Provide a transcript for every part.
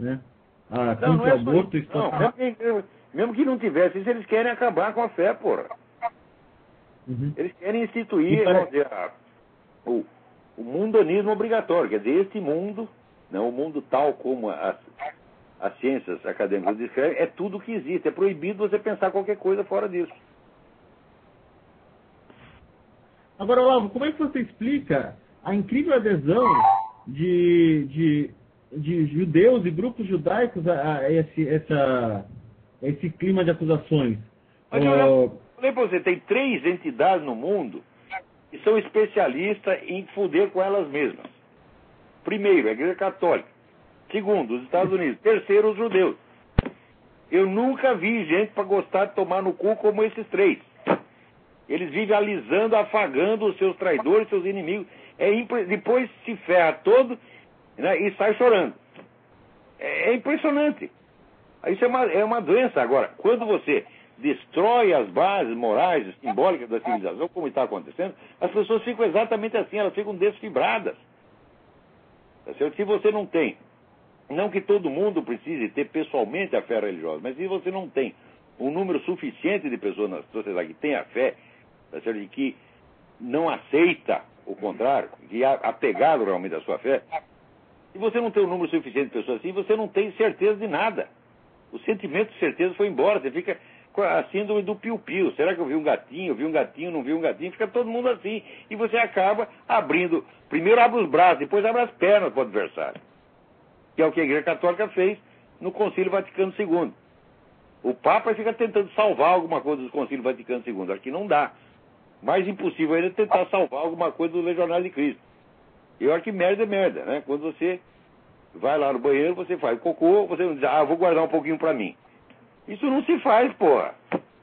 né? Não é só isso. Não, mesmo que não tivesse isso, eles querem acabar com a fé, porra. Uhum. Eles querem instituir o mundanismo obrigatório. Quer dizer, este mundo, não, o mundo tal como as ciências acadêmicas descrevem, é tudo que existe. É proibido você pensar qualquer coisa fora disso. Agora, Olavo, como é que você explica a incrível adesão de judeus e grupos judaicos a esse clima de acusações? Mas eu falei para você, tem 3 entidades no mundo que são especialistas em fuder com elas mesmas. Primeiro, a Igreja Católica. Segundo, os Estados Unidos. Terceiro, os judeus. Eu nunca vi gente para gostar de tomar no cu como esses 3. Eles vivem alisando, afagando os seus traidores, seus inimigos. Depois se ferra todo, né, e sai chorando. É impressionante. Isso é uma doença. Agora, quando você destrói as bases morais e simbólicas da civilização, como está acontecendo, as pessoas ficam exatamente assim, elas ficam desfibradas. Tá certo? Se você não tem, não que todo mundo precise ter pessoalmente a fé religiosa, mas se você não tem um número suficiente de pessoas na sociedade que tem a fé, tá certo? E que não aceita o contrário, que é apegado realmente à sua fé, se você não tem um número suficiente de pessoas assim, você não tem certeza de nada. O sentimento de certeza foi embora, você fica com a síndrome do piu-piu. Será que eu vi um gatinho? Vi um gatinho, não vi um gatinho? Fica todo mundo assim. E você acaba abrindo, primeiro abre os braços, depois abre as pernas para o adversário. Que é o que a Igreja Católica fez no Concílio Vaticano II. O Papa fica tentando salvar alguma coisa do Concílio Vaticano II. Acho que não dá. Mais impossível ainda é tentar salvar alguma coisa do Legionário de Cristo. Eu acho que merda é merda, né? Quando você vai lá no banheiro, você faz cocô, você não diz, vou guardar um pouquinho para mim. Isso não se faz, porra.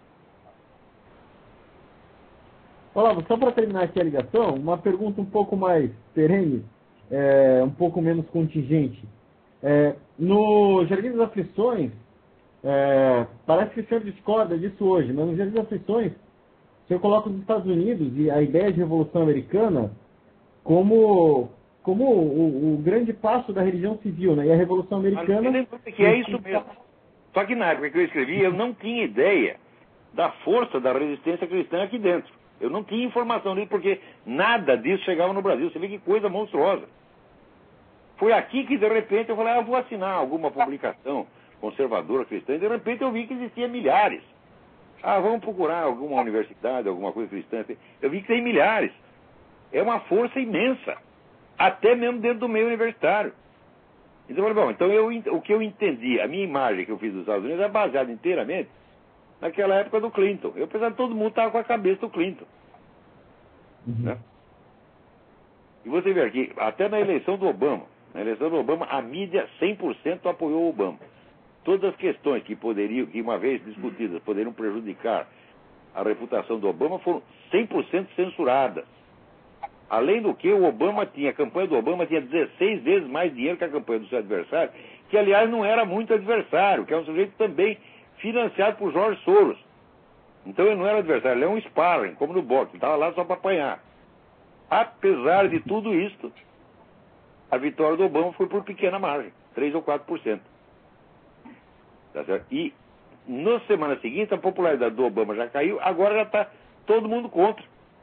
Olavo, só para terminar aqui a ligação, uma pergunta um pouco mais perene, um pouco menos contingente. No Jardim das Aflições, parece que o senhor discorda disso hoje, mas no Jardim das Aflições, o senhor coloca os Estados Unidos e a ideia de Revolução Americana como o grande passo da religião civil, né? E a Revolução Americana... Que é isso mesmo. Só que na época que eu escrevi, eu não tinha ideia da força da resistência cristã aqui dentro. Eu não tinha informação disso, porque nada disso chegava no Brasil. Você vê que coisa monstruosa. Foi aqui que, de repente, eu falei, vou assinar alguma publicação conservadora cristã, e de repente eu vi que existia milhares. Vamos procurar alguma universidade, alguma coisa cristã. Eu vi que tem milhares. É uma força imensa. Até mesmo dentro do meio universitário. Então eu falei, bom, então o que eu entendi, a minha imagem que eu fiz dos Estados Unidos é baseada inteiramente naquela época do Clinton. Eu pensava que todo mundo estava com a cabeça do Clinton. Uhum. Né? E você vê aqui, até na eleição do Obama, a mídia 100% apoiou o Obama. Todas as questões que uma vez discutidas, poderiam prejudicar a reputação do Obama foram 100% censuradas. Além do que, a campanha do Obama tinha 16 vezes mais dinheiro que a campanha do seu adversário, que aliás não era muito adversário, que é um sujeito também financiado por George Soros. Então ele não era adversário, ele é um sparring, como no boxe, ele estava lá só para apanhar. Apesar de tudo isso, a vitória do Obama foi por pequena margem, 3 ou 4%. Tá certo? E na semana seguinte a popularidade do Obama já caiu, agora já está todo mundo contra.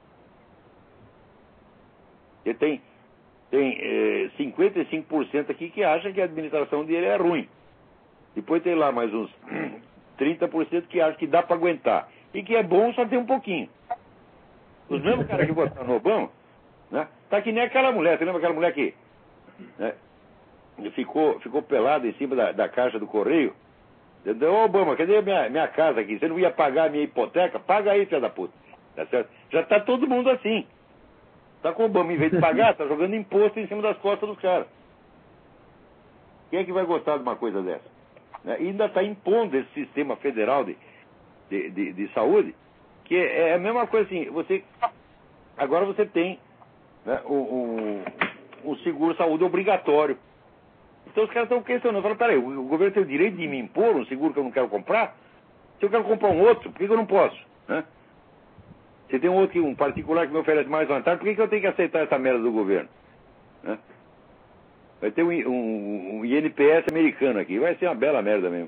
Ele tem 55% aqui que acha que a administração dele é ruim. Depois tem lá mais uns 30% que acha que dá para aguentar. E que é bom só ter um pouquinho. Os mesmos caras que votaram no Obama, né, tá que nem aquela mulher. Você lembra aquela mulher que, né, ficou pelada em cima da caixa do correio? Ô Obama, cadê minha casa aqui? Você não ia pagar a minha hipoteca? Paga aí, filha da puta. Tá certo? Já tá todo mundo assim. Tá com o Obama, em vez de pagar, tá jogando imposto em cima das costas dos caras. Quem é que vai gostar de uma coisa dessa? Né? E ainda está impondo esse sistema federal de saúde, que é a mesma coisa assim, agora você tem, né, o seguro-saúde obrigatório. Então os caras estão questionando, falam, peraí, o governo tem o direito de me impor um seguro que eu não quero comprar? Se eu quero comprar um outro, por que eu não posso? Né? Se tem um particular que me oferece mais vantagem, por que eu tenho que aceitar essa merda do governo? Né? Vai ter um INPS americano aqui. Vai ser uma bela merda mesmo.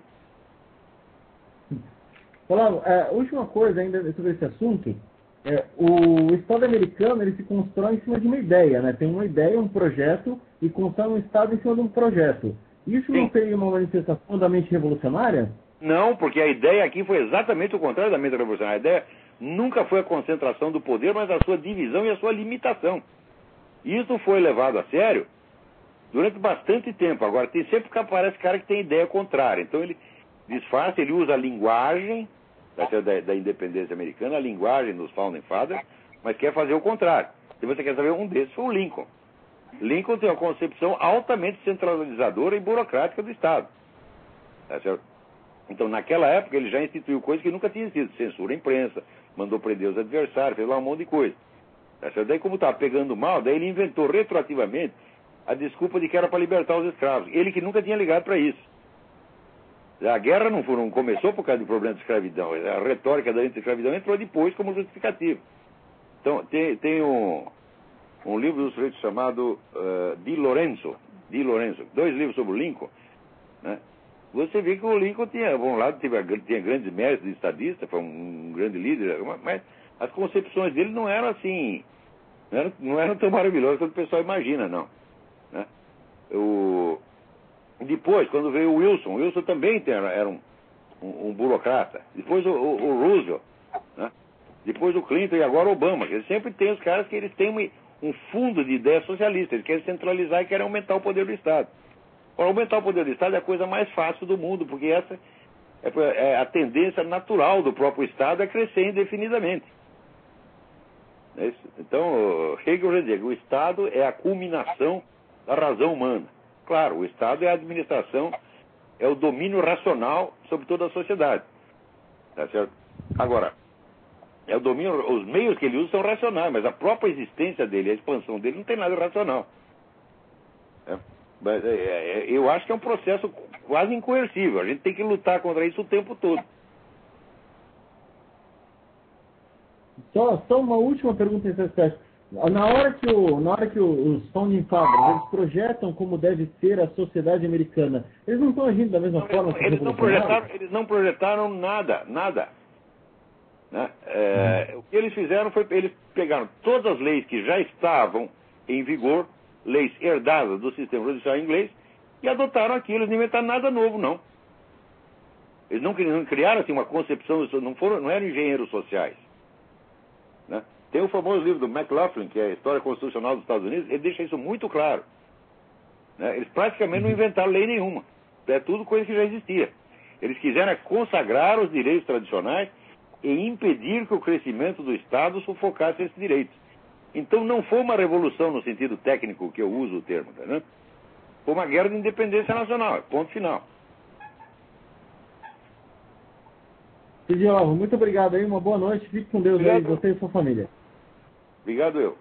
Olavo, última coisa ainda sobre esse assunto. O Estado americano ele se constrói em cima de uma ideia, né? Tem uma ideia, um projeto, e constrói um Estado em cima de um projeto. Isso Sim. não seria uma manifestação da mente revolucionária? Não, porque a ideia aqui foi exatamente o contrário da mente revolucionária. A ideia nunca foi a concentração do poder, mas a sua divisão e a sua limitação. Isso foi levado a sério durante bastante tempo. Agora, sempre que aparece cara que tem ideia contrária. Então ele disfarça, ele usa a linguagem da independência americana, a linguagem dos Founding Fathers, mas quer fazer o contrário. Se você quer saber, um desses foi o Lincoln. Lincoln tem uma concepção altamente centralizadora e burocrática do Estado. Tá certo? Então, naquela época, ele já instituiu coisas que nunca tinham sido. Censura a imprensa, mandou prender os adversários, fez lá um monte de coisa. Tá certo? Daí, como estava pegando mal, daí ele inventou retroativamente a desculpa de que era para libertar os escravos. Ele que nunca tinha ligado para isso. A guerra não começou por causa do problema de escravidão. A retórica da anti-escravidão entrou depois como justificativo. Então, tem um livro do sujeito chamado Di Lorenzo, 2 livros sobre o Lincoln, né? Você vê que o Lincoln tinha, por um lado, tinha grandes méritos de estadista, foi um grande líder, mas as concepções dele não eram assim, não eram tão maravilhosas quanto o pessoal imagina, não. Né? Depois, quando veio o Wilson também era um burocrata. Depois o Roosevelt, né? Depois o Clinton e agora o Obama. Eles sempre tem os caras que eles têm um fundo de ideia socialista. Eles querem centralizar e querem aumentar o poder do Estado. Para aumentar o poder do Estado é a coisa mais fácil do mundo, porque essa é a tendência natural do próprio Estado é crescer indefinidamente. Então, Hegel já dizia que o Estado é a culminação da razão humana. Claro, o Estado é a administração, é o domínio racional sobre toda a sociedade. Tá certo? Agora, é o domínio, os meios que ele usa são racionais, mas a própria existência dele, a expansão dele, não tem nada racional. Mas eu acho que é um processo quase incoercível. A gente tem que lutar contra isso o tempo todo. Só uma última pergunta interessante. Na hora que os Founding Fathers eles projetam como deve ser a sociedade americana, eles não estão agindo da mesma forma que eles não projetaram nada. Né? O que eles fizeram foi, eles pegaram todas as leis que já estavam em vigor, leis herdadas do sistema judicial inglês, e adotaram aquilo. Eles não inventaram nada novo, não. Eles não criaram assim, uma concepção, não eram engenheiros sociais. Né? Tem o famoso livro do McLaughlin, que é a História Constitucional dos Estados Unidos, ele deixa isso muito claro. Né? Eles praticamente não inventaram lei nenhuma. É tudo coisa que já existia. Eles quiseram consagrar os direitos tradicionais e impedir que o crescimento do Estado sufocasse esses direitos. Então não foi uma revolução no sentido técnico que eu uso o termo, né? Foi uma guerra de independência nacional, ponto final. Olavo, muito obrigado aí, uma boa noite, fique com Deus aí, você e sua família. Obrigado eu.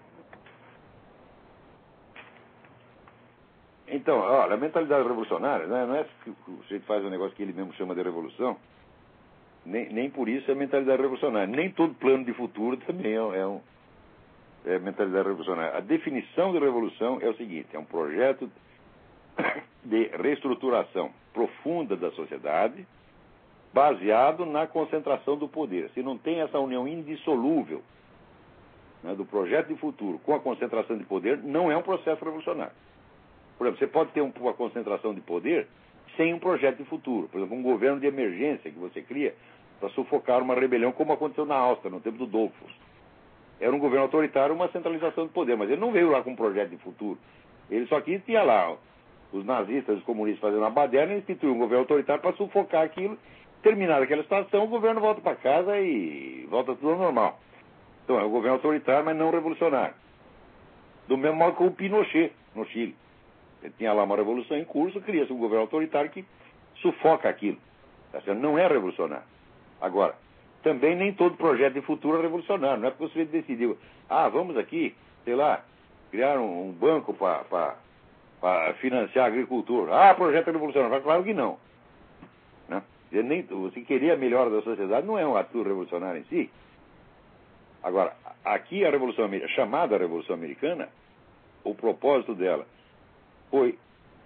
Então, olha, a mentalidade revolucionária, né, não é que o sujeito faz um negócio que ele mesmo chama de revolução, nem por isso é mentalidade revolucionária. Nem todo plano de futuro também é mentalidade revolucionária. A definição de revolução é o seguinte: é um projeto de reestruturação profunda da sociedade, baseado na concentração do poder. Se não tem essa união indissolúvel, né, do projeto de futuro com a concentração de poder, não é um processo revolucionário. Por exemplo, você pode ter uma concentração de poder sem um projeto de futuro. Por exemplo, um governo de emergência que você cria para sufocar uma rebelião, como aconteceu na Áustria, no tempo do Dollfuss. Era um governo autoritário, uma centralização de poder, mas ele não veio lá com um projeto de futuro. Ele só que tinha lá os nazistas, os comunistas fazendo uma baderna, e instituiu um governo autoritário para sufocar aquilo. Terminada aquela situação, o governo volta para casa e volta tudo ao normal. Então é um governo autoritário, mas não revolucionário. Do mesmo modo que o Pinochet, no Chile. Ele tinha lá uma revolução em curso, cria-se um governo autoritário que sufoca aquilo. Tá certo? Não é revolucionário. Agora, também nem todo projeto de futuro é revolucionário. Não é porque você decidiu, vamos aqui, sei lá, criar um banco para financiar a agricultura. Projeto revolucionário. Claro que não. Né? Você querer a melhora da sociedade não é um ato revolucionário em si. Agora, aqui a chamada Revolução Americana, o propósito dela foi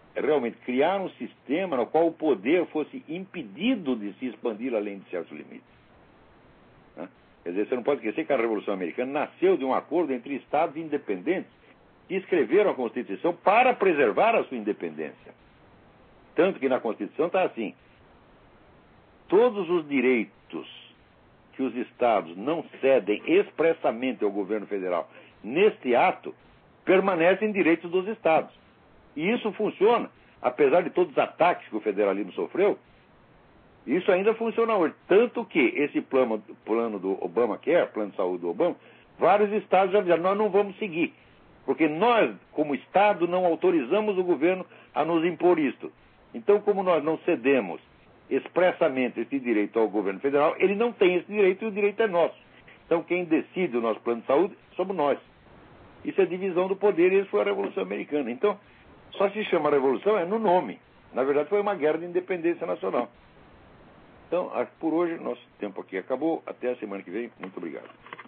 realmente criar um sistema no qual o poder fosse impedido de se expandir além de certos limites. Né? Quer dizer, você não pode esquecer que a Revolução Americana nasceu de um acordo entre estados independentes que escreveram a Constituição para preservar a sua independência. Tanto que na Constituição está assim: todos os direitos que os estados não cedem expressamente ao governo federal neste ato permanecem direitos dos estados. E isso funciona, apesar de todos os ataques que o federalismo sofreu, isso ainda funciona hoje. Tanto que esse plano do Obamacare, plano de saúde do Obama, vários estados já disseram: nós não vamos seguir, porque nós, como Estado, não autorizamos o governo a nos impor isto. Então, como nós não cedemos expressamente esse direito ao governo federal, ele não tem esse direito e o direito é nosso. Então, quem decide o nosso plano de saúde somos nós. Isso é divisão do poder e isso foi a Revolução Americana. Então, só se chama Revolução no nome. Na verdade, foi uma guerra de independência nacional. Então, por hoje, nosso tempo aqui acabou. Até a semana que vem. Muito obrigado.